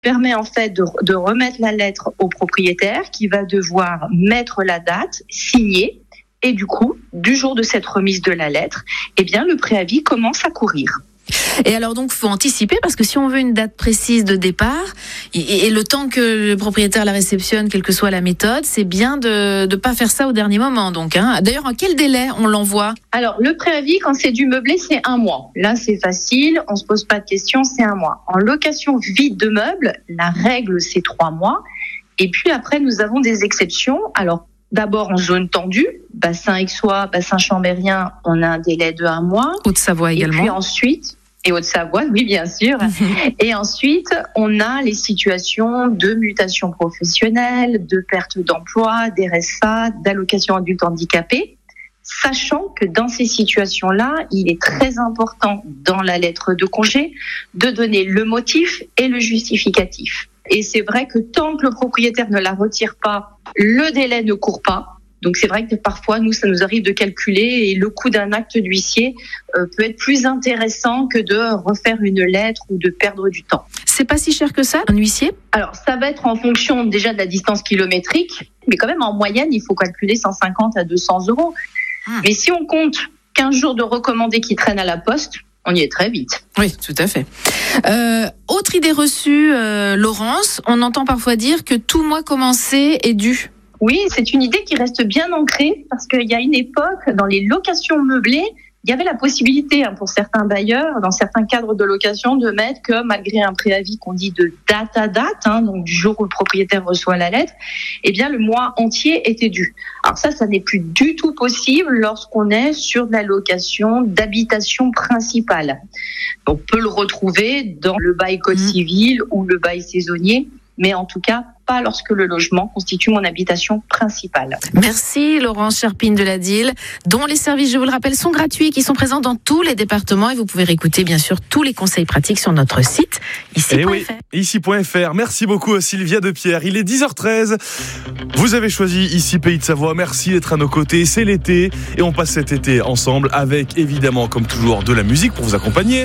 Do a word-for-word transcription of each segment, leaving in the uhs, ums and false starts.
permet en fait de, de remettre la lettre au propriétaire qui va devoir mettre la date, signer, et du coup, du jour de cette remise de la lettre, eh bien, le préavis commence à courir. Et alors donc, faut anticiper parce que si on veut une date précise de départ et, et le temps que le propriétaire la réceptionne, quelle que soit la méthode, c'est bien de ne pas faire ça au dernier moment. Donc, hein. D'ailleurs, en quel délai on l'envoie ? Alors, le préavis, quand c'est du meublé, c'est un mois. Là, c'est facile, on se pose pas de questions, c'est un mois. En location vide de meubles, la règle, c'est trois mois. Et puis après, nous avons des exceptions. Alors, d'abord en zone tendue, bassin aixois, bassin chambérien, on a un délai de un mois. Haute-Savoie également. Et puis ensuite, et Haute-Savoie, oui bien sûr. Et ensuite, on a les situations de mutation professionnelle, de perte d'emploi, d'R S A, d'allocation adulte handicapé. Sachant que dans ces situations-là, il est très important dans la lettre de congé de donner le motif et le justificatif. Et c'est vrai que tant que le propriétaire ne la retire pas, le délai ne court pas. Donc c'est vrai que parfois, nous, ça nous arrive de calculer et le coût d'un acte d'huissier euh, peut être plus intéressant que de refaire une lettre ou de perdre du temps. C'est pas si cher que ça, un huissier ? Alors ça va être en fonction déjà de la distance kilométrique, mais quand même en moyenne, il faut calculer cent cinquante à deux cents euros. Ah. Mais si on compte quinze jours de recommandés qui traînent à la poste, on y est très vite. Oui, tout à fait. Euh, autre idée reçue, euh, Laurence, on entend parfois dire que tout mois commencé est dû. Oui, c'est une idée qui reste bien ancrée parce qu'il y a une époque, dans les locations meublées, il y avait la possibilité hein, pour certains bailleurs, dans certains cadres de location, de mettre que malgré un préavis qu'on dit de date à date, hein, donc du jour où le propriétaire reçoit la lettre, eh bien le mois entier était dû. Alors ça, ça n'est plus du tout possible lorsqu'on est sur de la location d'habitation principale. On peut le retrouver dans le bail code mmh. civil ou le bail saisonnier, mais en tout cas pas lorsque le logement constitue mon habitation principale. Merci Laurence Cherpine de la D I L, dont les services, je vous le rappelle, sont gratuits et qui sont présents dans tous les départements. Et vous pouvez réécouter bien sûr tous les conseils pratiques sur notre site ici point f r. Oui, ici point f r. Merci beaucoup Sylvia Depierre. Il est dix heures treize. Vous avez choisi Ici Pays de Savoie. Merci d'être à nos côtés. C'est l'été et on passe cet été ensemble avec évidemment, comme toujours, de la musique pour vous accompagner.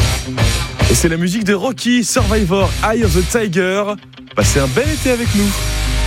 Et c'est la musique de Rocky, Survivor, Eye of the Tiger. Passez un bel été avec nous.